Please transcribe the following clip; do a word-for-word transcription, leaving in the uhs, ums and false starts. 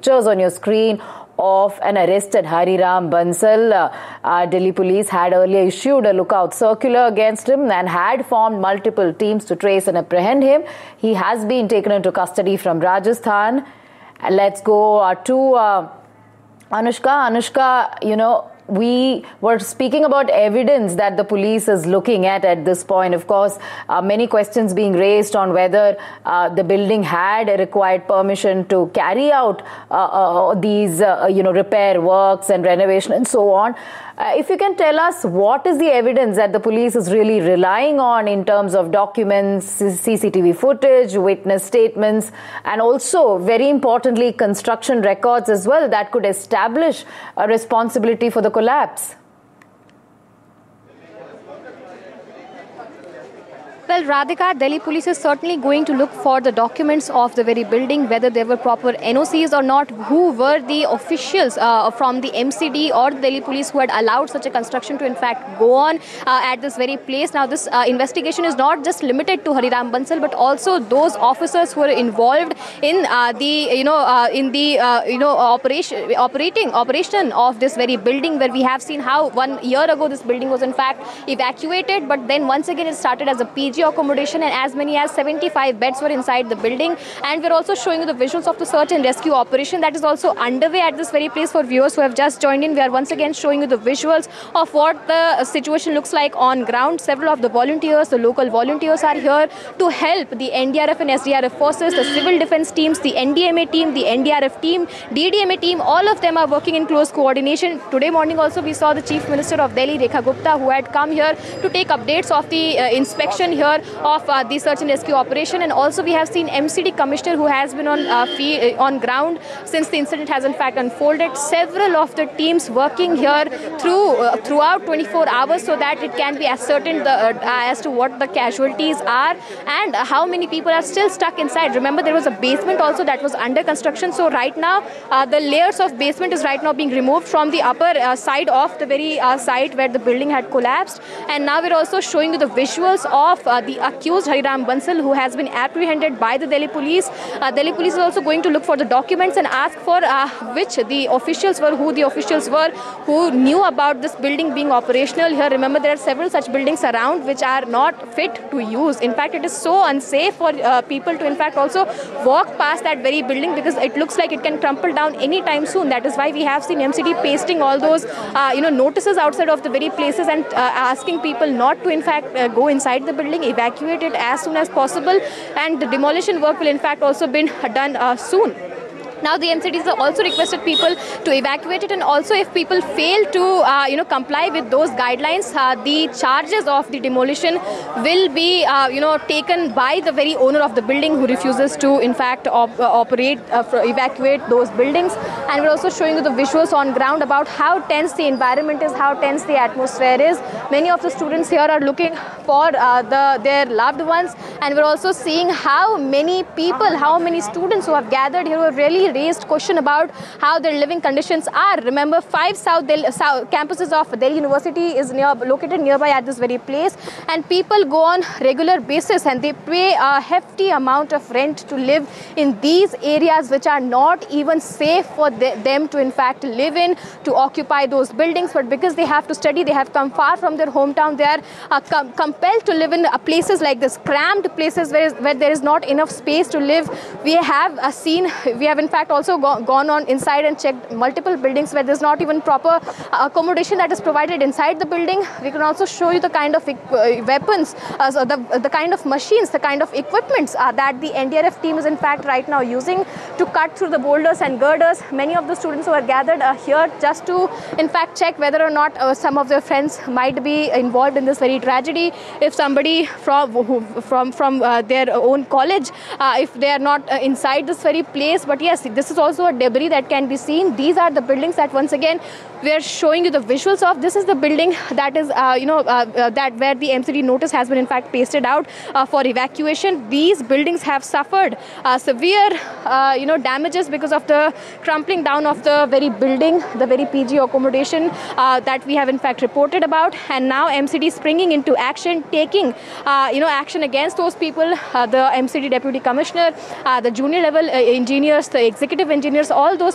pictures on your screen of an arrested Hariram Bansal. Uh, uh, Delhi police had earlier issued a lookout circular against him and had formed multiple teams to trace and apprehend him. He has been taken into custody from Rajasthan. Uh, let's go uh, to uh, Anushka. Anushka, you know, we were speaking about evidence that the police is looking at at this point. Of course, uh, many questions being raised on whether uh, the building had required permission to carry out uh, uh, these, uh, you know, repair works and renovation and so on. Uh, if you can tell us what is the evidence that the police is really relying on in terms of documents, C C T V footage, witness statements, and also, very importantly, construction records as well that could establish a responsibility for the collapse. Well, Radhika, Delhi police is certainly going to look for the documents of the very building, whether there were proper N O Cs or not, who were the officials uh, from the M C D or the Delhi police who had allowed such a construction to in fact go on uh, at this very place. Now, this uh, investigation is not just limited to Hariram Bansal, but also those officers who were involved in uh, the, you know, uh, in the, uh, you know, operation, operating, operation of this very building, where we have seen how one year ago this building was in fact evacuated, but then once again it started as a P G accommodation and as many as seventy-five beds were inside the building. And we're also showing you the visuals of the search and rescue operation that is also underway at this very place. For viewers who have just joined in, we are once again showing you the visuals of what the situation looks like on ground. Several of the volunteers, the local volunteers, are here to help the N D R F and S D R F forces, the civil defense teams, the N D M A team, the N D R F team, D D M A team. All of them are working in close coordination. Today morning also we saw the Chief Minister of Delhi, Rekha Gupta, who had come here to take updates of the uh, inspection here of uh, the search and rescue operation. And also we have seen M C D Commissioner, who has been on uh, fee, uh, on ground since the incident has in fact unfolded. Several of the teams working here through uh, throughout twenty-four hours so that it can be ascertained the, uh, as to what the casualties are and how many people are still stuck inside. Remember, there was a basement also that was under construction. So right now uh, the layers of basement is right now being removed from the upper uh, side of the very uh, site where the building had collapsed. And now we're also showing you the visuals of uh, the accused Hariram Bansal, who has been apprehended by the Delhi police. Uh, Delhi police is also going to look for the documents and ask for uh, which the officials were, who the officials were, who knew about this building being operational here. Remember, there are several such buildings around which are not fit to use. In fact, it is so unsafe for uh, people to in fact also walk past that very building because it looks like it can crumple down anytime soon. That is why we have seen M C D pasting all those uh, you know notices outside of the very places and uh, asking people not to in fact uh, go inside the building, evacuate it as soon as possible, and the demolition work will in fact also be done uh, soon. Now the M C Ds have also requested people to evacuate it, and also if people fail to uh, you know comply with those guidelines, uh, the charges of the demolition will be uh, you know taken by the very owner of the building who refuses to in fact op uh, operate uh, evacuate those buildings. And we're also showing you the visuals on ground about how tense the environment is, how tense the atmosphere is. Many of the students here are looking for uh, the their loved ones, and we're also seeing how many people, how many students who have gathered here who have really raised question about how their living conditions are. Remember, five south, Delhi, south campuses of Delhi University is near, located nearby at this very place, and people go on regular basis and they pay a hefty amount of rent to live in these areas which are not even safe for the, them to in fact live in, to occupy those buildings. But because they have to study, they have come far from their hometown, they are uh, com compelled to live in uh, places like this, cramped places where, where there is not enough space to live. We have uh, seen, we have in fact also go gone on inside and checked multiple buildings where there's not even proper uh, accommodation that is provided inside the building. We can also show you the kind of uh, weapons, uh, so the, the kind of machines, the kind of equipments uh, that the N D R F team is in fact right now using to cut through the boulders and girders. Many of the students who are gathered are here just to in fact check whether or not uh, some of their friends might be involved in this very tragedy. If somebody from who, from from uh, their own college, uh, if they are not uh, inside this very place. But yes, this is also a debris that can be seen. These are the buildings that once again we are showing you the visuals of. This is the building that is uh, you know uh, uh, that where the M C D notice has been in fact pasted out uh, for evacuation. These buildings have suffered uh, severe uh, you know damages because of the crumpling down of the very building, the very P G accommodation uh, that we have in fact reported about. And now M C D springing into action, taking uh, you know action against those people. Uh, the M C D Deputy Commissioner, uh, the junior level uh, engineers, the executive engineers, all those